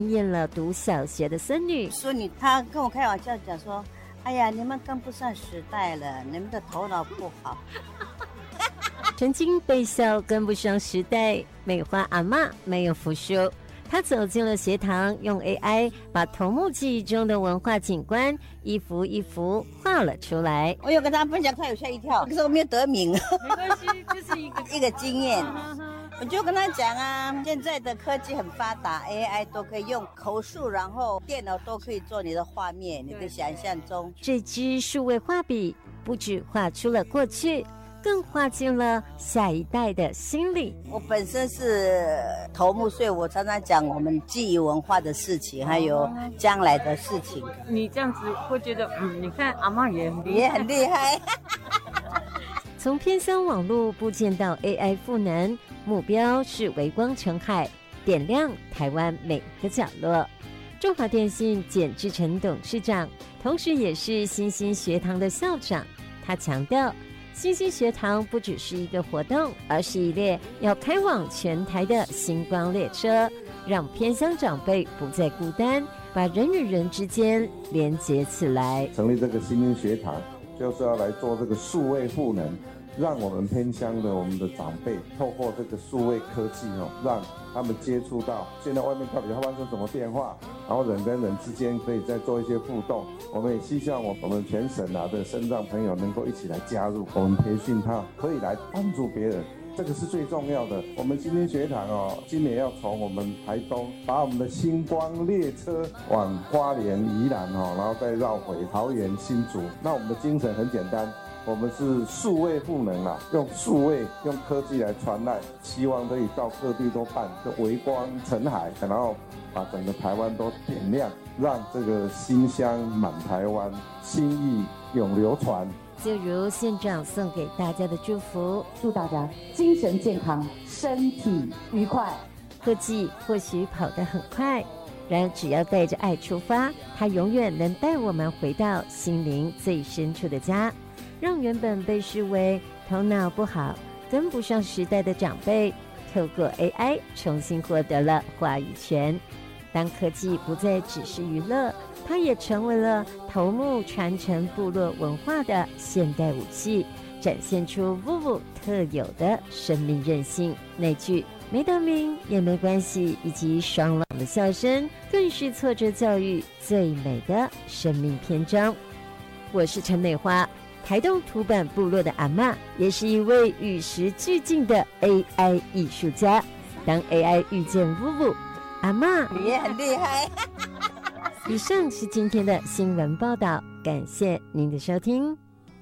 验了读小学的孙女。 孙女她跟我开玩笑讲说：“哎呀，你们跟不上时代了，你们的头脑不好。” 曾经被笑跟不上时代，美花阿嬷没有服输。她走进了学堂，用 AI 把头目记忆中的文化景观一幅一幅画了出来。 我有跟他分享，他有吓一跳，可是我没有得名。 没关系，这是一个经验。我就跟他讲啊，现在的科技很发达 ，AI 都可以用口述，然后电脑都可以做你的画面，你的想象中。 这支数位画笔不只画出了过去，更画进了下一代的心里。 我本身是头目，所以我常常讲我们记忆文化的事情，还有将来的事情。 你这样子会觉得，你看阿嬷也很厉害。 从偏乡网络部件到 AI 赋能，目标是微光成海，点亮台湾每个角落。中华电信简志成董事长，同时也是新兴学堂的校长，他强调，新兴学堂不只是一个活动，而是一列要开往全台的星光列车，让偏乡长辈不再孤单，把人与人之间连结起来。 成立这个新兴学堂，就是要来做这个数位赋能，让我们偏乡的我们的长辈透过这个数位科技让他们接触到现在外面到底发生什么变化，然后人跟人之间可以再做一些互动。我们也希望我们全省的身障朋友能够一起来加入，我们培训他可以来帮助别人，这个是最重要的。我们新兴学堂今年要从我们台东把我们的星光列车往花莲、宜兰然后再绕回桃园、新竹。那我们的精神很简单，我们是数位赋能用数位用科技来传来，希望可以到各地都办，就微光成海，然后把整个台湾都点亮，让这个馨香满台湾，心意永流传。 就如县长送给大家的祝福， 祝大家精神健康，身体愉快。 科技或许跑得很快，然而只要带着爱出发，它永远能带我们回到心灵最深处的家，让原本被视为头脑不好、跟不上时代的长辈，透过 AI 重新获得了话语权。当科技不再只是娱乐，它也成为了头目传承部落文化的现代武器，展现出 VUVU 特有的生命韧性。那句没得名也没关系，以及爽朗的笑声，更是挫折教育最美的生命篇章。我是陈美花，台东土坂部落的阿嬷，也是一位与时俱进的 AI 艺术家。当 AI 遇见 VUVU， 阿嬷也很厉害。 以上是今天的新闻报道，感谢您的收听。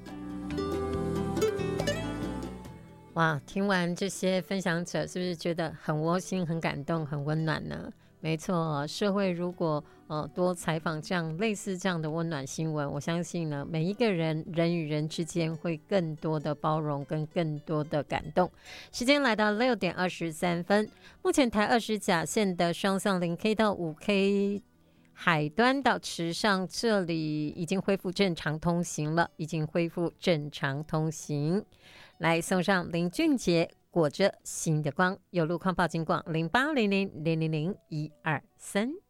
哇，听完这些分享者，是不是觉得很窝心、很感动、很温暖呢？没错，社会如果多采访这样类似这样的温暖新闻，我相信呢，每一个人与人之间会更多的包容跟更多的感动。时间来到6点23分，目前台20甲线的双向0K 到5K 海端到池上这里已经恢复正常通行了，来送上林俊杰裹着新的光，有路况报警广0800000123。